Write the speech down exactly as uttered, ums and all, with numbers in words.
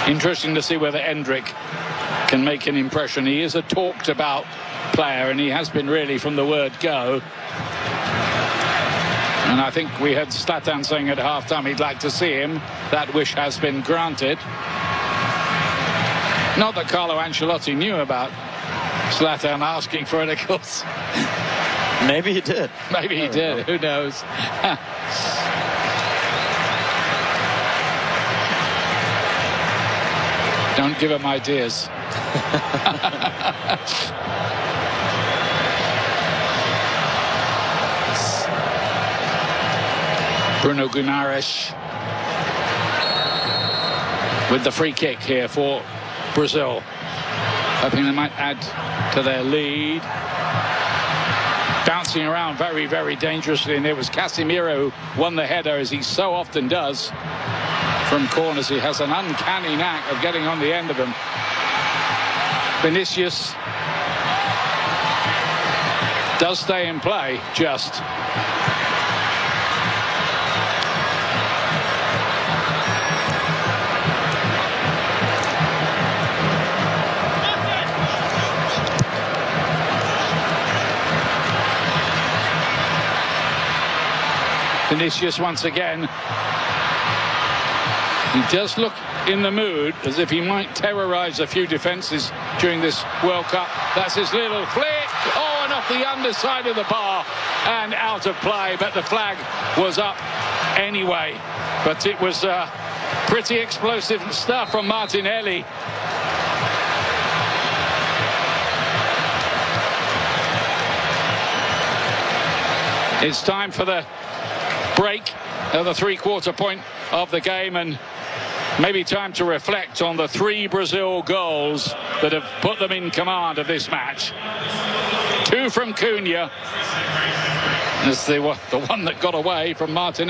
Interesting to see whether Endrick can make an impression. He is a talked about player, and he has been really from the word go. And I think we had Zlatan saying at half-time he'd like to see him. That wish has been granted. Not that Carlo Ancelotti knew about Zlatan asking for it, of course. Maybe he did. Maybe he did. Know. Who knows? Don't give him ideas. Bruno Guimarães with the free kick here for Brazil, hoping they might add to their lead. Bouncing around very, very dangerously, and it was Casemiro who won the header, as he so often does from corners. He has an uncanny knack of getting on the end of them. Vinicius does stay in play, just. Vinicius once again. He does look in the mood, as if he might terrorize a few defenses during this World Cup. That's his little flick. Oh, and off the underside of the bar and out of play. But the flag was up anyway. But it was uh, pretty explosive stuff from Martinelli. It's time for the break at the three-quarter point of the game, and maybe time to reflect on the three Brazil goals that have put them in command of this match. Two from Cunha, as they were the one that got away from Martinelli.